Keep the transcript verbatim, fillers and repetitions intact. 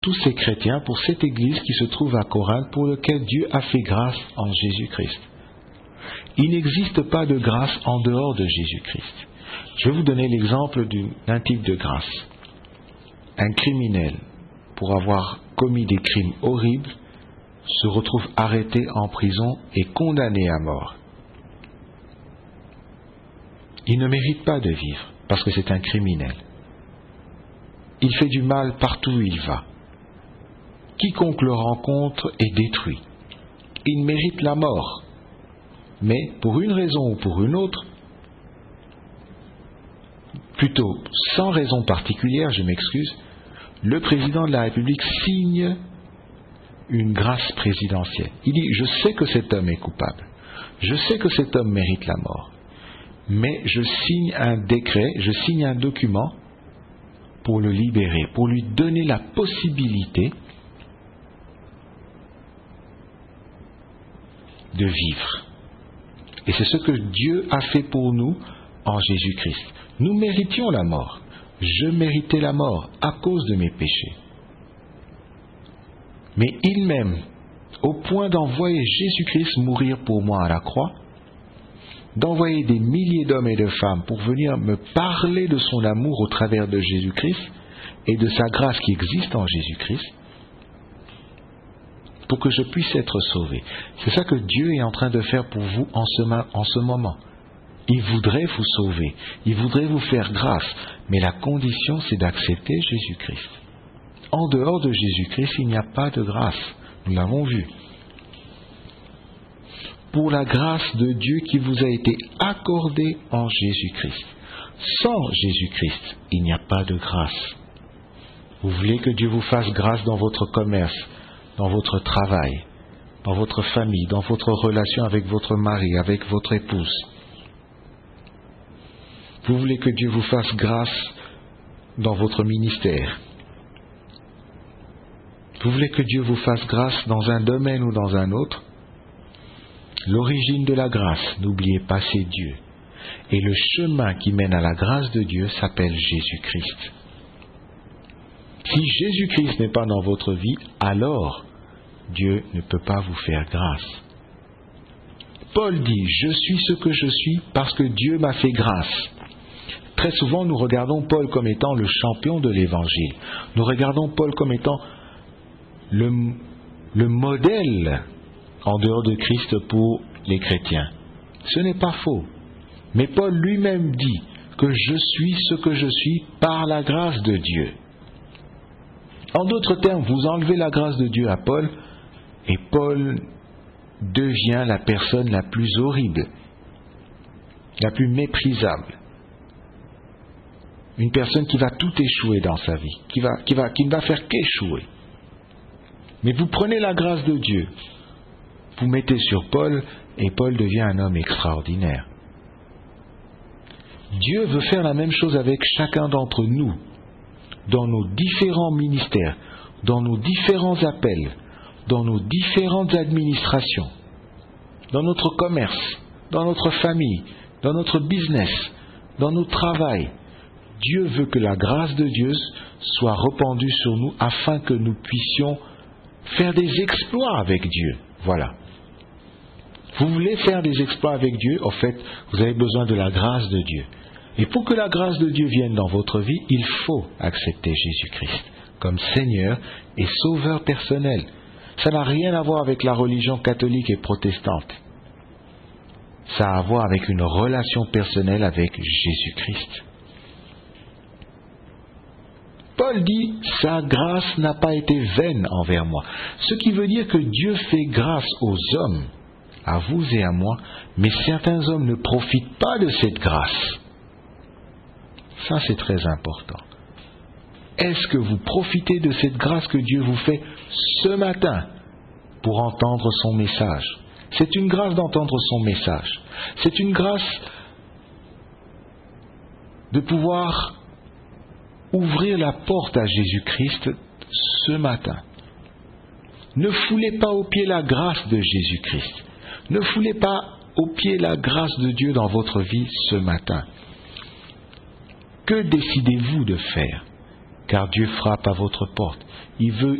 tous ces chrétiens, pour cette église qui se trouve à Corinthe, pour laquelle Dieu a fait grâce en Jésus-Christ. Il n'existe pas de grâce en dehors de Jésus-Christ. Je vais vous donner l'exemple d'un type de grâce. Un criminel, pour avoir commis des crimes horribles, se retrouve arrêté en prison et condamné à mort. Il ne mérite pas de vivre, parce que c'est un criminel. Il fait du mal partout où il va. Quiconque le rencontre est détruit. Il mérite la mort. Mais pour une raison ou pour une autre, plutôt sans raison particulière, je m'excuse, le président de la République signe une grâce présidentielle. Il dit, je sais que cet homme est coupable, je sais que cet homme mérite la mort, mais je signe un décret, je signe un document pour le libérer, pour lui donner la possibilité de vivre. Et c'est ce que Dieu a fait pour nous en Jésus-Christ. Nous méritions la mort. Je méritais la mort à cause de mes péchés. Mais il m'aime au point d'envoyer Jésus-Christ mourir pour moi à la croix, d'envoyer des milliers d'hommes et de femmes pour venir me parler de son amour au travers de Jésus-Christ et de sa grâce qui existe en Jésus-Christ, pour que je puisse être sauvé. C'est ça que Dieu est en train de faire pour vous en ce, en ce moment. Il voudrait vous sauver, il voudrait vous faire grâce, mais la condition c'est d'accepter Jésus-Christ. En dehors de Jésus-Christ, il n'y a pas de grâce, nous l'avons vu. Pour la grâce de Dieu qui vous a été accordée en Jésus-Christ. Sans Jésus-Christ, il n'y a pas de grâce. Vous voulez que Dieu vous fasse grâce dans votre commerce, dans votre travail, dans votre famille, dans votre relation avec votre mari, avec votre épouse. Vous voulez que Dieu vous fasse grâce dans votre ministère. Vous voulez que Dieu vous fasse grâce dans un domaine ou dans un autre. L'origine de la grâce, n'oubliez pas, c'est Dieu. Et le chemin qui mène à la grâce de Dieu s'appelle Jésus-Christ. Si Jésus-Christ n'est pas dans votre vie, alors Dieu ne peut pas vous faire grâce. Paul dit, je suis ce que je suis parce que Dieu m'a fait grâce. Très souvent, nous regardons Paul comme étant le champion de l'Évangile. Nous regardons Paul comme étant le, le modèle en dehors de Christ pour les chrétiens. Ce n'est pas faux. Mais Paul lui-même dit que je suis ce que je suis par la grâce de Dieu. En d'autres termes, vous enlevez la grâce de Dieu à Paul et Paul devient la personne la plus horrible, la plus méprisable. Une personne qui va tout échouer dans sa vie, qui, va, qui, va, qui ne va faire qu'échouer. Mais vous prenez la grâce de Dieu, vous mettez sur Paul, et Paul devient un homme extraordinaire. Dieu veut faire la même chose avec chacun d'entre nous, dans nos différents ministères, dans nos différents appels, dans nos différentes administrations, dans notre commerce, dans notre famille, dans notre business, dans notre travail. Dieu veut que la grâce de Dieu soit répandue sur nous afin que nous puissions faire des exploits avec Dieu. Voilà. Vous voulez faire des exploits avec Dieu, en fait, vous avez besoin de la grâce de Dieu. Et pour que la grâce de Dieu vienne dans votre vie, il faut accepter Jésus-Christ comme Seigneur et Sauveur personnel. Ça n'a rien à voir avec la religion catholique et protestante. Ça a à voir avec une relation personnelle avec Jésus-Christ. Paul dit, sa grâce n'a pas été vaine envers moi. Ce qui veut dire que Dieu fait grâce aux hommes, à vous et à moi, mais certains hommes ne profitent pas de cette grâce. Ça, c'est très important. Est-ce que vous profitez de cette grâce que Dieu vous fait ce matin pour entendre son message? C'est une grâce d'entendre son message. C'est une grâce de pouvoir ouvrir la porte à Jésus-Christ ce matin. Ne foulez pas aux pieds la grâce de Jésus-Christ. Ne foulez pas aux pieds la grâce de Dieu dans votre vie ce matin. Que décidez-vous de faire? car Dieu frappe à votre porte. Il veut